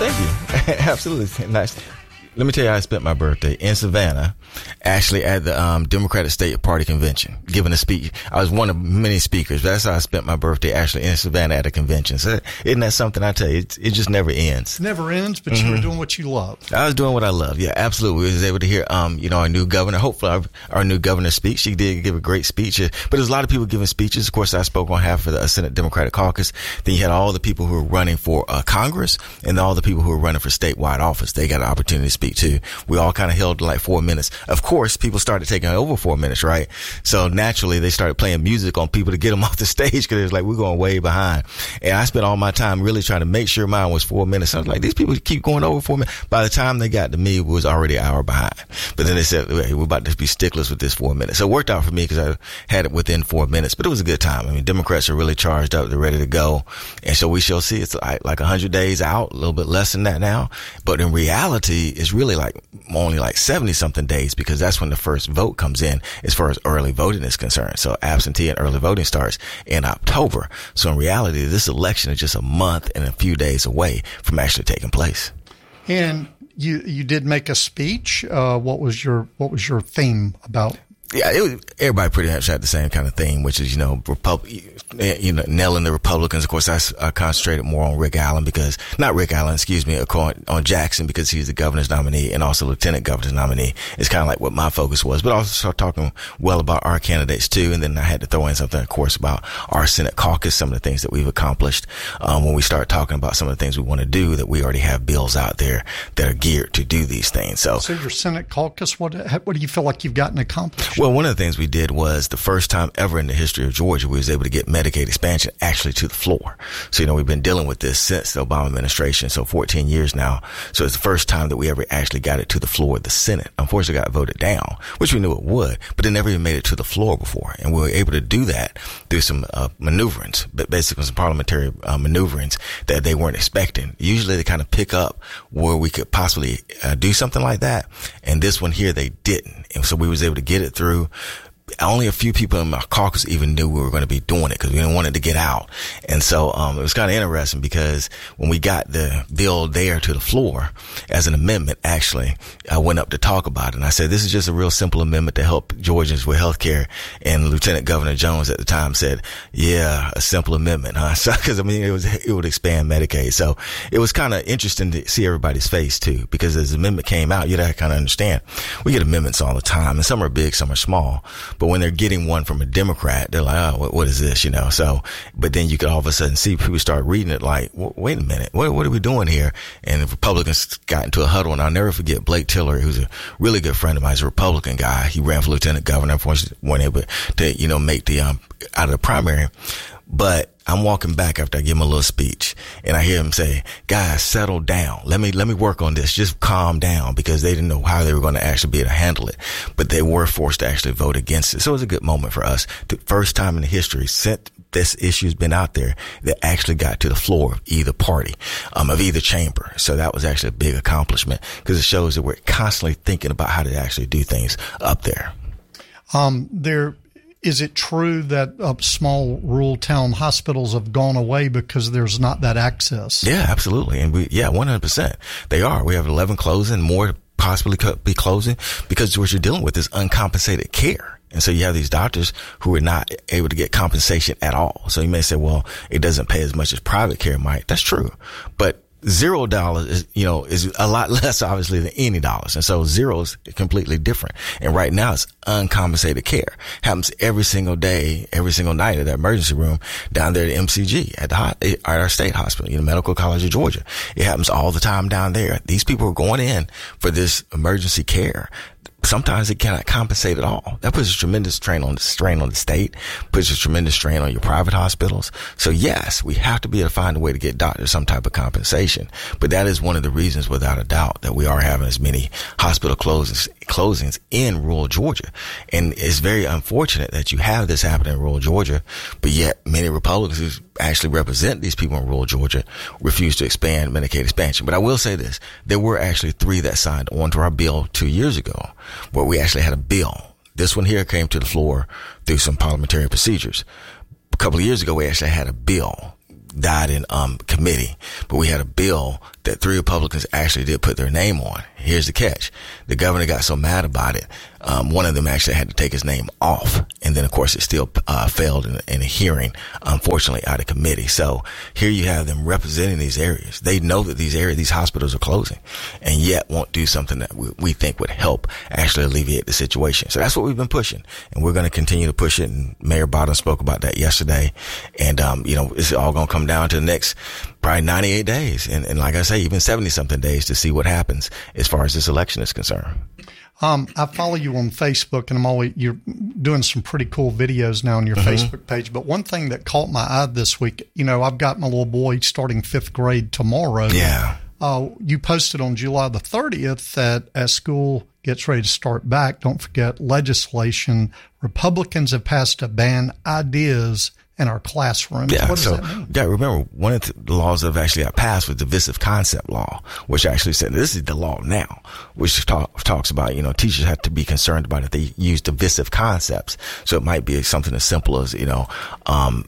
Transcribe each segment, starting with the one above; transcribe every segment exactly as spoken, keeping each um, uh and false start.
thank you. Absolutely. Nice. Let me tell you how I spent my birthday in Savannah, actually at the um, Democratic State Party Convention, giving a speech. I was one of many speakers, but that's how I spent my birthday, actually in Savannah at a convention. So isn't that something? I tell you, it, it just never ends. It never ends, but mm-hmm. you were doing what you love. I was doing what I love. Yeah, absolutely. We was able to hear, um, you know, our new governor, hopefully our, our new governor speak. She did give a great speech, but there's a lot of people giving speeches. Of course, I spoke on half of the Senate Democratic Caucus. Then you had all the people who were running for uh, Congress and all the people who were running for statewide office. They got an opportunity to speak too. We all kind of held like four minutes. Of course, people started taking over four minutes, right? So naturally, they started playing music on people to get them off the stage because it was like, we're going way behind. And I spent all my time really trying to make sure mine was four minutes. I was like, these people keep going over four minutes. By the time they got to me, it was already an hour behind. But then they said, hey, we're about to be sticklers with this four minutes. So it worked out for me because I had it within four minutes, but it was a good time. I mean, Democrats are really charged up. They're ready to go. And so we shall see. It's like, like one hundred days out, a little bit less than that now. But in reality, it's really like only like seventy something days because that's when the first vote comes in as far as early voting is concerned. So absentee and early voting starts in October. So in reality, this election is just a month and a few days away from actually taking place. And you you did make a speech. Uh, what was your what was your theme about? Yeah, it was, everybody pretty much had the same kind of theme, which is, you know, Repub- you know, nailing the Republicans. Of course, I uh, concentrated more on Rick Allen because, not Rick Allen, excuse me, on, on Jackson because he's the governor's nominee and also lieutenant governor's nominee. It's kind of like what my focus was, but also talking well about our candidates too. And then I had to throw in something, of course, about our Senate caucus, some of the things that we've accomplished. Um, when we start talking about some of the things we want to do, that we already have bills out there that are geared to do these things. So, so your Senate caucus, what, what do you feel like you've gotten accomplished? Well, one of the things we did was the first time ever in the history of Georgia, we was able to get Medicaid expansion actually to the floor. So, you know, we've been dealing with this since the Obama administration, so fourteen years now. So it's the first time that we ever actually got it to the floor of the Senate. Unfortunately, it got voted down, which we knew it would, but it never even made it to the floor before. And we were able to do that through some uh, maneuverings, but basically some parliamentary uh, maneuverings that they weren't expecting. Usually they kind of pick up where we could possibly uh, do something like that. And this one here, they didn't. And so we was able to get it through. Only a few people in my caucus even knew we were going to be doing it because we didn't want it to get out. And so um it was kind of interesting because when we got the bill there to the floor as an amendment, actually, I went up to talk about it. And I said, this is just a real simple amendment to help Georgians with health care. And Lieutenant Governor Jones at the time said, yeah, a simple amendment, huh? So, because, I mean, it was it would expand Medicaid. So it was kind of interesting to see everybody's face, too, because as the amendment came out, you had to kind of understand. We get amendments all the time, and some are big, some are small. But when they're getting one from a Democrat, they're like, oh, what, what is this, you know? So, but then you could all of a sudden see people start reading it like, wait a minute, what, what are we doing here? And the Republicans got into a huddle, and I'll never forget Blake Tiller, who's a really good friend of mine. He's a Republican guy. He ran for lieutenant governor. Unfortunately, weren't able to, you know, make the, um, out of the primary. But I'm walking back after I give him a little speech, and I hear him say, guys, settle down. Let me, let me work on this. Just calm down, because they didn't know how they were going to actually be able to handle it. But they were forced to actually vote against it. So it was a good moment for us. The first time in the history since this issue's been out there that actually got to the floor of either party, um, of either chamber. So that was actually a big accomplishment, because it shows that we're constantly thinking about how to actually do things up there. Um, there, Is it true that uh, small rural town hospitals have gone away because there's not that access? Yeah, absolutely. And we, yeah, one hundred percent. They are. We have eleven closing, more possibly could be closing, because what you're dealing with is uncompensated care. And so you have these doctors who are not able to get compensation at all. So you may say, well, it doesn't pay as much as private care might. That's true. But Zero dollars is, you know, is a lot less obviously than any dollars. And so zero is completely different. And right now it's uncompensated care. Happens every single day, every single night at that emergency room down there at M C G at the, at our state hospital, you know, Medical College of Georgia. It happens all the time down there. These people are going in for this emergency care. Sometimes it cannot compensate at all. That puts a tremendous strain on the strain on the state, puts a tremendous strain on your private hospitals. So yes, we have to be able to find a way to get doctors some type of compensation. But that is one of the reasons, without a doubt, that we are having as many hospital closings, closings in rural Georgia. And it's very unfortunate that you have this happening in rural Georgia, but yet many Republicans who actually represent these people in rural Georgia refuse to expand Medicaid expansion. But I will say this, there were actually three that signed on to our bill two years ago, where we actually had a bill. This one here came to the floor through some parliamentary procedures. A couple of years ago, we actually had a bill died in um, committee, but we had a bill that three Republicans actually did put their name on. Here's the catch. The governor got so mad about it, um, one of them actually had to take his name off. And then, of course, it still uh, failed in, in a hearing, unfortunately, out of committee. So here you have them representing these areas. They know that these areas, these hospitals are closing, and yet won't do something that we, we think would help actually alleviate the situation. So that's what we've been pushing, and we're going to continue to push it. And Mayor Bottoms spoke about that yesterday. And, um, you know, it's all going to come down to the next probably ninety-eight days. And, and like I say, even seventy something days to see what happens as far as this election is concerned. Um, I follow you on Facebook, and I'm always, you're doing some pretty cool videos now on your mm-hmm. Facebook page. But one thing that caught my eye this week, you know, I've got my little boy starting fifth grade tomorrow. Yeah. Uh, you posted on July the thirtieth that as school gets ready to start back, don't forget legislation. Republicans have passed to ban ideas in our classrooms. Yeah, what does so, that mean? Yeah, remember, one of the laws that have actually got passed was the divisive concept law, which actually said this is the law now, which talk, talks about, you know, teachers have to be concerned about if they use divisive concepts. So it might be something as simple as, you know, um,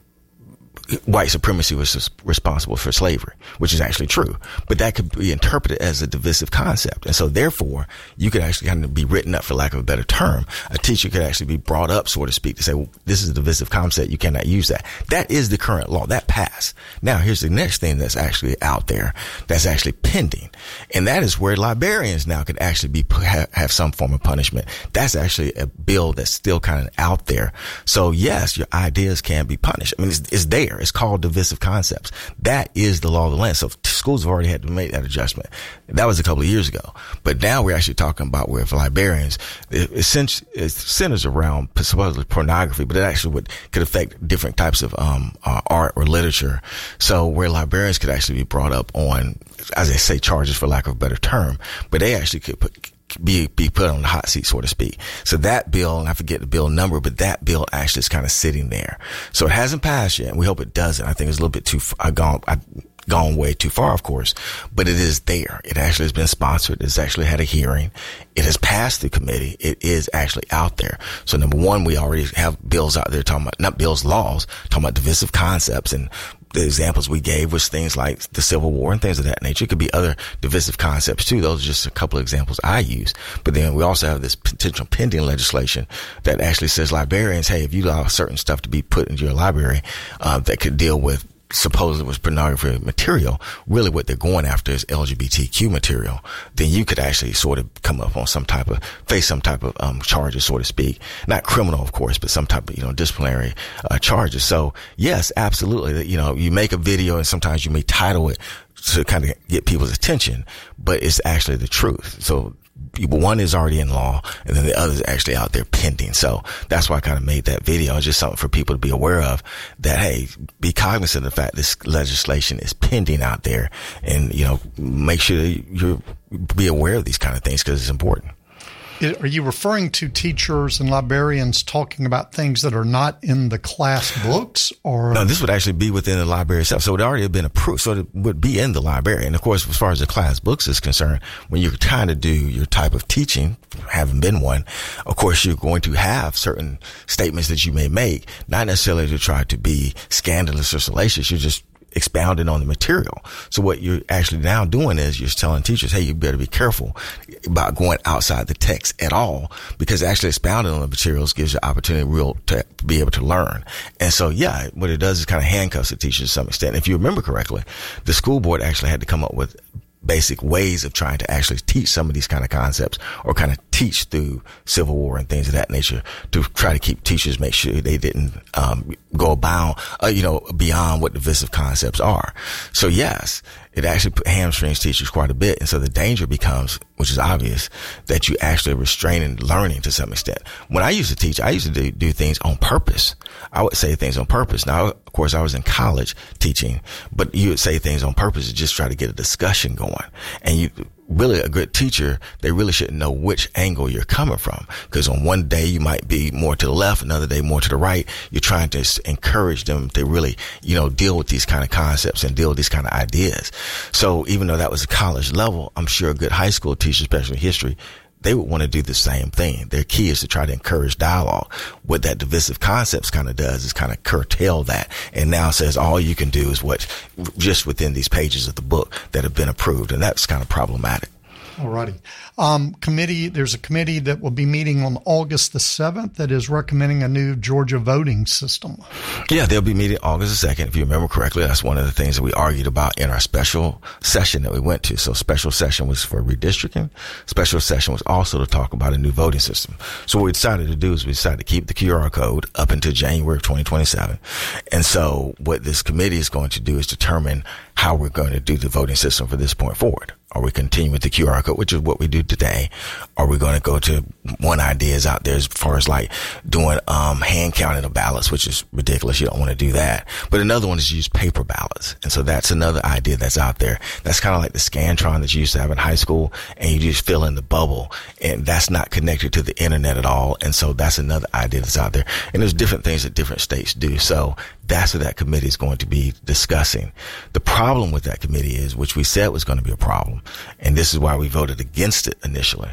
white supremacy was responsible for slavery, which is actually true, but that could be interpreted as a divisive concept. And so therefore you could actually kind of be written up, for lack of a better term. A teacher could actually be brought up, so to speak, to say, well, this is a divisive concept. You cannot use that. That is the current law that passed. Now here's the next thing that's actually out there that's actually pending. And that is where librarians now could actually be, have, have some form of punishment. That's actually a bill that's still kind of out there. So yes, your ideas can be punished. I mean, it's, it's there. It's called divisive concepts. That is the law of the land. So schools have already had to make that adjustment. That was a couple of years ago. But now we're actually talking about where for librarians, it, it centers around supposedly pornography, but it actually would, could affect different types of um, uh, art or literature. So where librarians could actually be brought up on, as I say, charges for lack of a better term, but they actually could put be be put on the hot seat, so to speak. So that bill, and I forget the bill number, but that bill actually is kind of sitting there. So it hasn't passed yet, and we hope it doesn't. I think it's a little bit too uh, gone. I, gone way too far, of course, but it is there. It actually has been sponsored. It's actually had a hearing. It has passed the committee. It is actually out there. So number one, we already have bills out there talking about, not bills, laws, talking about divisive concepts. And the examples we gave was things like the Civil War and things of that nature. It could be other divisive concepts too. Those are just a couple of examples I use. But then we also have this potential pending legislation that actually says librarians, hey, if you allow certain stuff to be put into your library, uh, that could deal with supposedly was pornography material, really what they're going after is L G B T Q material, then you could actually sort of come up on some type of, face some type of um charges, so to speak. Not criminal, of course, but some type of, you know, disciplinary uh, charges. So yes, absolutely. You know, you make a video and sometimes you may title it to kind of get people's attention, but it's actually the truth. So one is already in law, and then the other is actually out there pending. So that's why I kind of made that video. It's just something for people to be aware of, that, hey, be cognizant of the fact this legislation is pending out there, and, you know, make sure you be aware of these kind of things because it's important. Are you referring to teachers and librarians talking about things that are not in the class books, or? No, this would actually be within the library itself. So it already had been approved. So it would be in the library. And of course, as far as the class books is concerned, when you're trying to do your type of teaching, having been one, of course, you're going to have certain statements that you may make, not necessarily to try to be scandalous or salacious. You're just expounding on the material. So what you're actually now doing is you're telling teachers, hey, you better be careful about going outside the text at all, because actually expounding on the materials gives you opportunity real to be able to learn. And so, yeah, what it does is kind of handcuffs the teachers to some extent. If you remember correctly, the school board actually had to come up with basic ways of trying to actually teach some of these kind of concepts, or kind of teach through Civil War and things of that nature, to try to keep teachers, make sure they didn't um go about, uh, you know, beyond what divisive concepts are. So yes, it actually hamstrings teachers quite a bit. And so the danger becomes, which is obvious, that you actually are restraining learning to some extent. When I used to teach, I used to do, do things on purpose. I would say things on purpose. Now, of course, I was in college teaching, but you would say things on purpose to just try to get a discussion going. And you, really a good teacher, they really shouldn't know which angle you're coming from, because on one day you might be more to the left, another day more to the right. You're trying to encourage them to really, you know, deal with these kind of concepts and deal with these kind of ideas. So even though that was a college level, I'm sure a good high school teacher, especially history, they would want to do the same thing. Their key is to try to encourage dialogue. What that divisive concepts kind of does is kind of curtail that, and now says all you can do is what just within these pages of the book that have been approved, and that's kind of problematic. All righty. Um, committee, there's a committee that will be meeting on August the seventh that is recommending a new Georgia voting system. Yeah, they'll be meeting August the second. If you remember correctly, that's one of the things that we argued about in our special session that we went to. So special session was for redistricting. Special session was also to talk about a new voting system. So what we decided to do is we decided to keep the Q R code up until January of twenty twenty-seven. And so what this committee is going to do is determine how we're going to do the voting system from this point forward. Are we continuing with the Q R code, which is what we do today? Are we going to go to one idea is out there as far as like doing um hand counting of ballots, which is ridiculous. You don't want to do that. But another one is use paper ballots. And so that's another idea that's out there. That's kind of like the Scantron that you used to have in high school, and you just fill in the bubble, and that's not connected to the internet at all. And so that's another idea that's out there. And there's different things that different states do. So that's what that committee is going to be discussing. The problem with that committee is, which we said was going to be a problem, and this is why we voted against it initially,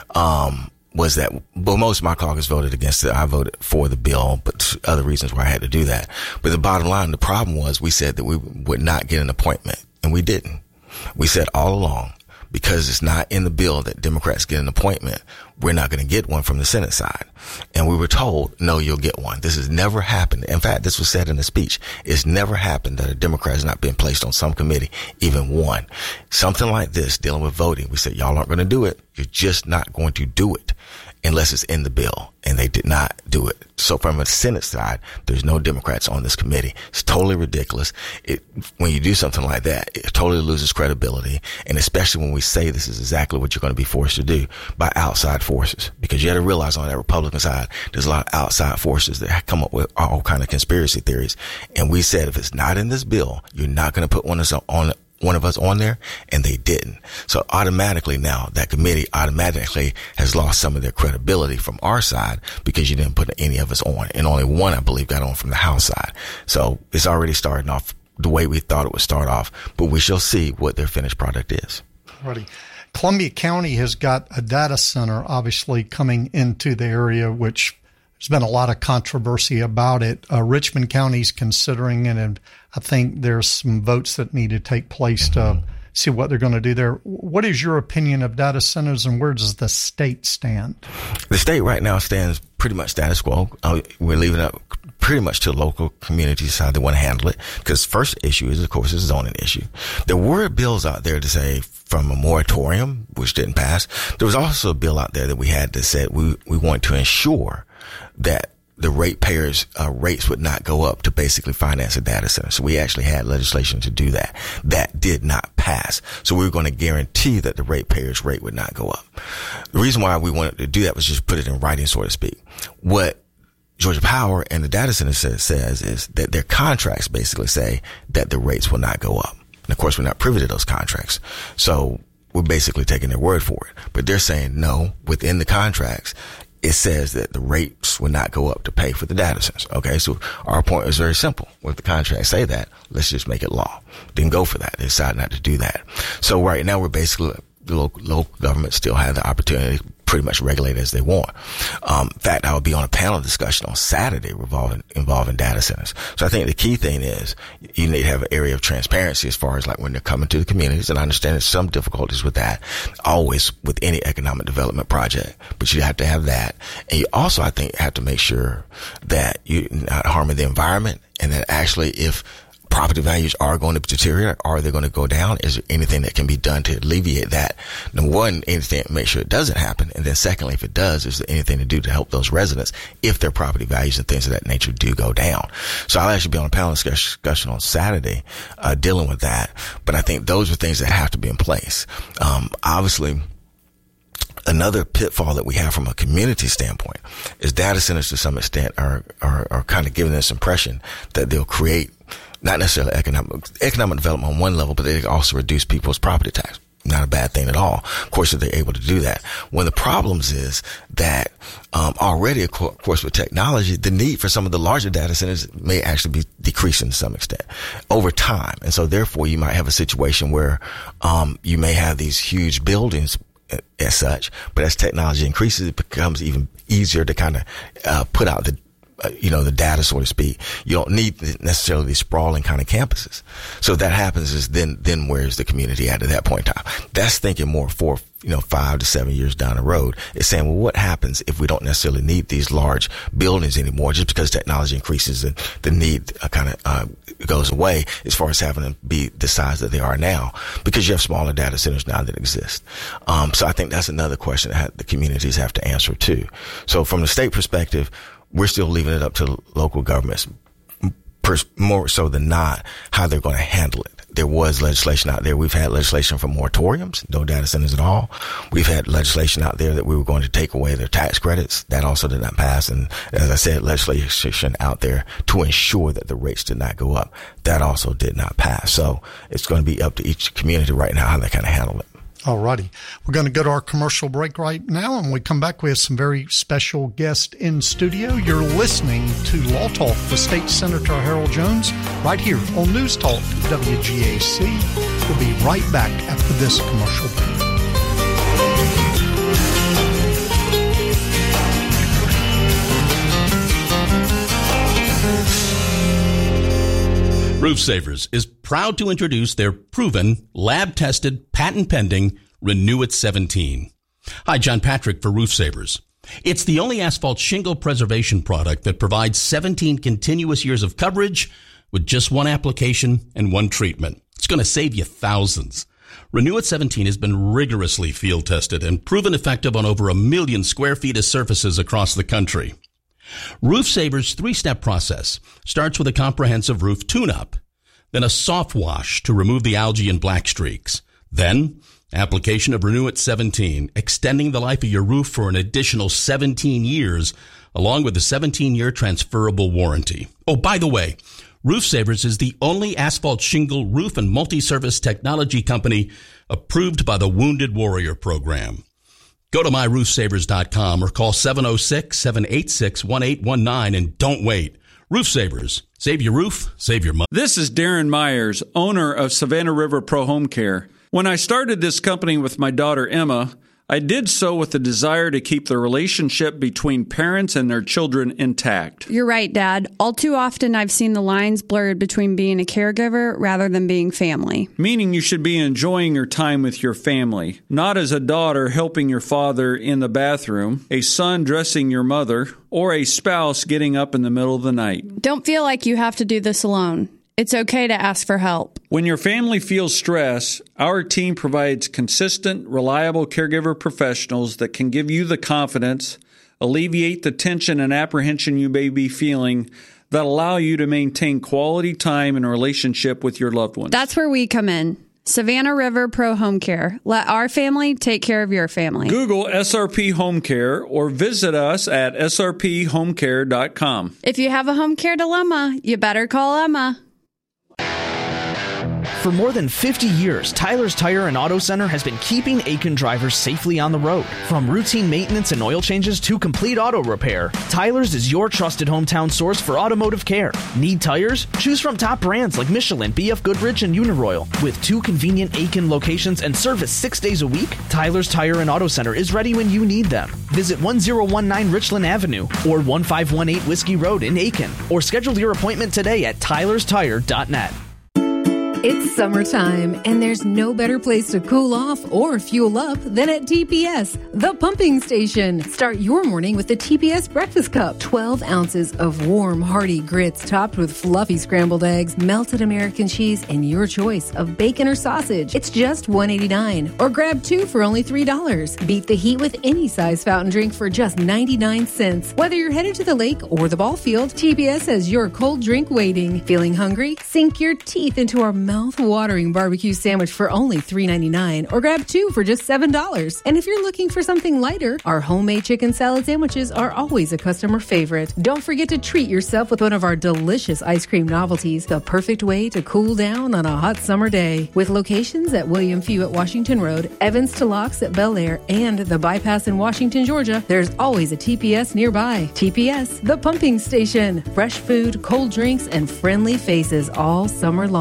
um, was that, well, most of my caucus voted against it. I voted for the bill, but other reasons why I had to do that. But the bottom line, the problem was we said that we would not get an appointment, and we didn't. We said all along, because it's not in the bill that Democrats get an appointment, we're not going to get one from the Senate side. And we were told, no, you'll get one. This has never happened. In fact, this was said in the speech. It's never happened that a Democrat has not been placed on some committee, even one. Something like this, dealing with voting, we said, y'all aren't going to do it. You're just not going to do it unless it's in the bill. And they did not do it. So from a Senate side, there's no Democrats on this committee. It's totally ridiculous. It, when you do something like that, it totally loses credibility. And especially when we say this is exactly what you're going to be forced to do by outside forces. Because you got to realize on that Republican side, there's a lot of outside forces that come up with all kind of conspiracy theories. And we said, if it's not in this bill, you're not going to put one of us on one of us on there, and they didn't. So automatically now that committee automatically has lost some of their credibility from our side because you didn't put any of us on, and only one, I believe, got on from the House side. So it's already starting off the way we thought it would start off, but we shall see what their finished product is. Alrighty. Columbia County has got a data center obviously coming into the area, which there's been a lot of controversy about it. Uh, Richmond County's considering it, and I think there's some votes that need to take place mm-hmm. to see what they're going to do there. What is your opinion of data centers, and where does the state stand? The state right now stands pretty much status quo. Uh, we're leaving it up pretty much to local communities how they want to handle it, because first issue is, of course, a zoning issue. There were bills out there to say from a moratorium, which didn't pass. There was also a bill out there that we had that said we, we want to ensure that the ratepayers' uh, rates would not go up to basically finance a data center. So we actually had legislation to do that. That did not pass. So we were going to guarantee that the ratepayers' rate would not go up. The reason why we wanted to do that was just put it in writing, so to speak. What Georgia Power and the data center says, says is that their contracts basically say that the rates will not go up. And of course, we're not privy to those contracts. So we're basically taking their word for it. But they're saying no, within the contracts, it says that the rates will not go up to pay for the data centers. Okay, so our point is very simple. If the contracts say that, let's just make it law. Didn't go for that. They decided not to do that. So right now we're basically, the local, local government still have the opportunity to pretty much regulate as they want. Um, in fact, I will be on a panel discussion on Saturday involving, involving data centers. So I think the key thing is you need to have an area of transparency as far as like when they're coming to the communities. And I understand there's some difficulties with that, always with any economic development project, but you have to have that. And you also, I think, have to make sure that you're not harming the environment, and that actually if property values are going to deteriorate, are they going to go down? Is there anything that can be done to alleviate that? Number one, anything to make sure it doesn't happen. And then secondly, if it does, is there anything to do to help those residents if their property values and things of that nature do go down? So I'll actually be on a panel discussion on Saturday, uh, dealing with that. But I think those are things that have to be in place. Um, obviously, another pitfall that we have from a community standpoint is data centers to some extent are, are, are kind of giving this impression that they'll create not necessarily economic, economic development on one level, but they also reduce people's property tax. Not a bad thing at all. Of course, if they're able to do that. One of the problems is that, um, already, of course, with technology, the need for some of the larger data centers may actually be decreasing to some extent over time. And so therefore you might have a situation where, um, you may have these huge buildings as such. But as technology increases, it becomes even easier to kind of uh, put out the Uh, you know, the data, so to speak. You don't need necessarily these sprawling kind of campuses. So if that happens, is then, then where's the community at at that point in time? That's thinking more for, you know, five to seven years down the road. It's saying, well, what happens if we don't necessarily need these large buildings anymore, just because technology increases and the need uh, kind of uh, goes away as far as having them be the size that they are now, because you have smaller data centers now that exist. Um, so I think that's another question that the communities have to answer too. So from the state perspective, we're still leaving it up to local governments, more so than not, how they're going to handle it. There was legislation out there. We've had legislation for moratoriums, no data centers at all. We've had legislation out there that we were going to take away their tax credits. That also did not pass. And as I said, legislation out there to ensure that the rates did not go up. That also did not pass. So it's going to be up to each community right now how they kind of handle it. All righty. We're going to go to our commercial break right now. And when we come back, we have some very special guests in studio. You're listening to Law Talk with State Senator Harold Jones right here on News Talk W G A C. We'll be right back after this commercial break. Roof Savers is proud to introduce their proven, lab-tested, patent-pending Renew It seventeen. Hi, John Patrick for Roof Savers. It's the only asphalt shingle preservation product that provides seventeen continuous years of coverage with just one application and one treatment. It's going to save you thousands. Renew It seventeen has been rigorously field-tested and proven effective on over a million square feet of surfaces across the country. Roof Savers' three-step process starts with a comprehensive roof tune-up, then a soft wash to remove the algae and black streaks, then application of Renew It seventeen, extending the life of your roof for an additional seventeen years, along with a seventeen-year transferable warranty. Oh, by the way, Roof Savers is the only asphalt shingle roof and multi-service technology company approved by the Wounded Warrior Program. Go to my roof savers dot com or call seven oh six, seven eight six, one eight one nine and don't wait. Roof Savers. Save your roof, save your money. This is Darren Myers, owner of Savannah River Pro Home Care. When I started this company with my daughter Emma, I did so with the desire to keep the relationship between parents and their children intact. You're right, Dad. All too often I've seen the lines blurred between being a caregiver rather than being family. Meaning you should be enjoying your time with your family, not as a daughter helping your father in the bathroom, a son dressing your mother, or a spouse getting up in the middle of the night. Don't feel like you have to do this alone. It's okay to ask for help. When your family feels stress, our team provides consistent, reliable caregiver professionals that can give you the confidence, alleviate the tension and apprehension you may be feeling, that allow you to maintain quality time and relationship with your loved ones. That's where we come in. Savannah River Pro Home Care. Let our family take care of your family. Google S R P Home Care or visit us at S R P home care dot com. If you have a home care dilemma, you better call Emma. For more than fifty years, Tyler's Tire and Auto Center has been keeping Aiken drivers safely on the road. From routine maintenance and oil changes to complete auto repair, Tyler's is your trusted hometown source for automotive care. Need tires? Choose from top brands like Michelin, B F Goodrich, and Uniroyal. With two convenient Aiken locations and service six days a week, Tyler's Tire and Auto Center is ready when you need them. Visit one oh one nine Richland Avenue or one five one eight Whiskey Road in Aiken, or schedule your appointment today at tylers tire dot net. It's summertime, and there's no better place to cool off or fuel up than at T P S, the pumping station. Start your morning with the T P S Breakfast Cup. twelve ounces of warm, hearty grits topped with fluffy scrambled eggs, melted American cheese, and your choice of bacon or sausage. It's just one eighty-nine, or grab two for only three dollars. Beat the heat with any size fountain drink for just ninety-nine cents. Whether you're headed to the lake or the ball field, T P S has your cold drink waiting. Feeling hungry? Sink your teeth into our mouth-watering barbecue sandwich for only three ninety-nine, or grab two for just seven dollars. And if you're looking for something lighter, our homemade chicken salad sandwiches are always a customer favorite. Don't forget to treat yourself with one of our delicious ice cream novelties, the perfect way to cool down on a hot summer day. With locations at William Few at Washington Road, Evans to Locks at Bel Air, and the Bypass in Washington, Georgia, there's always a T P S nearby. T P S, the pumping station. Fresh food, cold drinks, and friendly faces all summer long.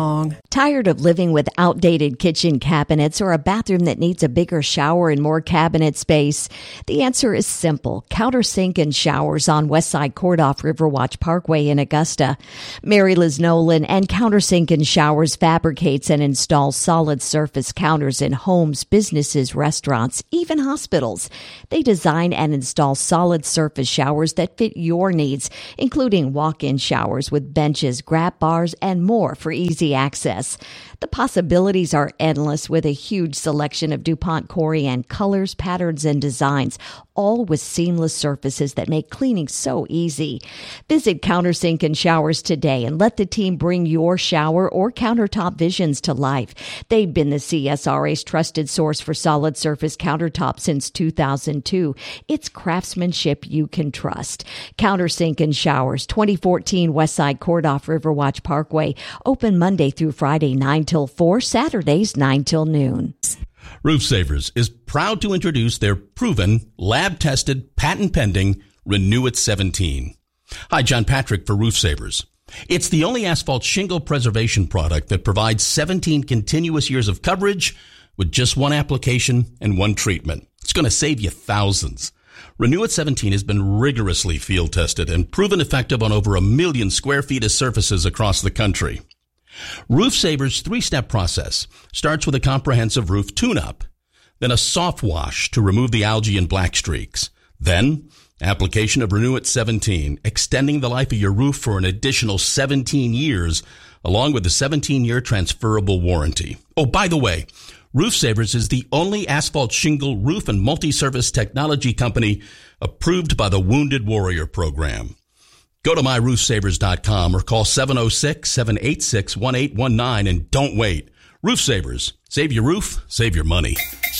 Tired of living with outdated kitchen cabinets or a bathroom that needs a bigger shower and more cabinet space? The answer is simple. Countersink and Showers on Westside Court off Riverwatch Parkway in Augusta. Mary Liz Nolan and Countersink and Showers fabricates and installs solid surface counters in homes, businesses, restaurants, even hospitals. They design and install solid surface showers that fit your needs, including walk-in showers with benches, grab bars, and more for easy access. The possibilities are endless with a huge selection of DuPont Corian colors, patterns, and designs, all with seamless surfaces that make cleaning so easy. Visit Countersink and Showers today and let the team bring your shower or countertop visions to life. They've been the C S R A's trusted source for solid surface countertops since two thousand two. It's craftsmanship you can trust. Countersink and Showers, twenty fourteen Westside Court off Riverwatch Parkway. Open Monday through Friday, nine till four, Saturdays, nine till noon. Roof Savers is proud to introduce their proven, lab-tested, patent-pending Renew It seventeen. Hi, John Patrick for Roof Savers. It's the only asphalt shingle preservation product that provides seventeen continuous years of coverage with just one application and one treatment. It's going to save you thousands. Renew It seventeen has been rigorously field-tested and proven effective on over a million square feet of surfaces across the country. Roof Savers' three-step process starts with a comprehensive roof tune-up, then a soft wash to remove the algae and black streaks, then application of Renew It seventeen, extending the life of your roof for an additional seventeen years, along with the seventeen-year transferable warranty. Oh, by the way, Roof Savers is the only asphalt shingle roof and multi-service technology company approved by the Wounded Warrior Program. Go to my roof savers dot com or call seven oh six, seven eight six, one eight one nine and don't wait. Roof Savers. Save your roof, save your money.